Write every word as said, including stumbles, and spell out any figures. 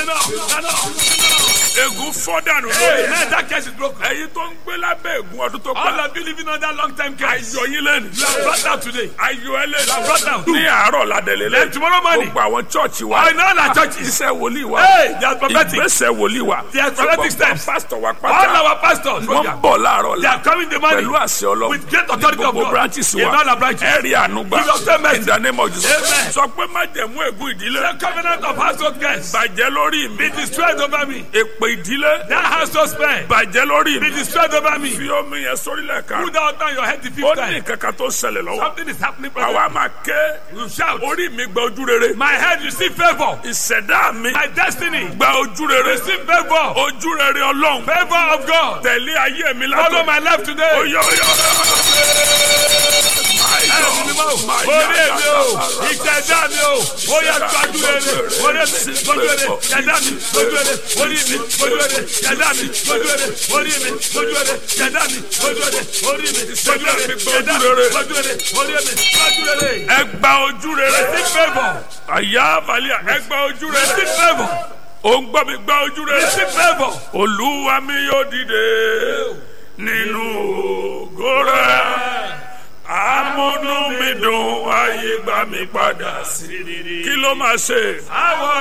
Ègún fọ́ dànù Hey, lórí. man, that case is broken. Ẹ̀yin tó ń gbé lábẹ́ ègún ọdún tó All pẹ́. of you living under long time case. Ayọ̀ yín lẹ́nu. You are brought down today. Ayọ̀ ẹ lẹ́nu. You are brought down. Ní àárọ̀ ládẹ̀lẹ̀ Then lẹ́nu. tomorrow morning, Gbogbo àwọn chọ́ọ̀chì wa. all in all our churches. Iṣẹ́ wòlíì wa. Hey, they are prophetic. Ìgbésẹ̀ wòlíì wa. They are prophetic steps. Pásítọ̀ wa All pátá. our pastors, Wọ́n bọ̀ láàárọ̀ they are coming the morning pẹ̀lú àṣẹ Ọlọ́run. with great authority of Gbogbo God. branches In wa. all our branches. Ẹ̀rí ànúgbà. Give us ten mercy. In the name of Jesus. Amen. Sọ pé má jẹ̀mú ègún ìdílé. The covenant of household curse Bàjẹ́ lórí mi. be destroyed over me. Èpè ìdílé. That household spell Bàjẹ́ lórí be mi. destroyed over me. Fi omi yẹn sórílẹ̀ kan. Put that on your head the Ó fifth ní time. kankan tó ṣẹlẹ̀ lọ́wọ́. Something is happening, brother. Àwa máa ké. You shout. Orí mi gba ojú rere. My head receive favor. Ìṣẹ̀dá mi My destiny gba ojú rere. receive favor. Ojú rere Ọlọ́run. Favor of God. Tẹ̀lé ayé mi Follow látọ̀. my life today. Oyè oyè. Ẹ̀sìn ni mo, orí èmi o, ìṣẹ̀dá mi o, ó yẹ gbájú rere, orí mi, gbójú rere, ṣẹ̀dá mi, gbójú rere, orí mi, gbójú rere, ṣẹ̀dá mi, gbójú rere, orí mi, gbójú rere, ṣẹ̀dá mi, gbójú rere, orí mi, gbójú rere, ṣẹ̀dá mi, gbójú rere, orí mi, gbójú rere. Ẹ gba ojú rere. Receive favor. Àyà Màlíà ẹ gba ojú rere. Receive favor. Ó ń gbọ́ mi gba ojú rere. Receive favor. Olúwa mi yóò dìde nínú ògo rẹ̀. Amúnú mi dùn ayé gbà mí padà sí. Kí ló máa ṣe? Àwọn